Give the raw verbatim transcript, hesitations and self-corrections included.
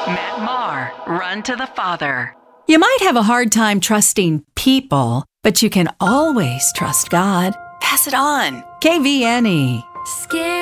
Matt Maher, Run to the Father. You might have a hard time trusting people, but you can always trust God. Pass it on. K V N E. Scared.